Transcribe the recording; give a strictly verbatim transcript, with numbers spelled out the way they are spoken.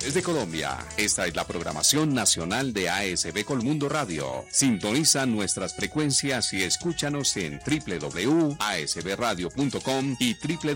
regiones de Colombia. Esta es la programación nacional de A S B Colmundo Radio. Sintoniza nuestras frecuencias y escúchanos en doble u doble u doble u punto a s b radio punto com y doble u doble u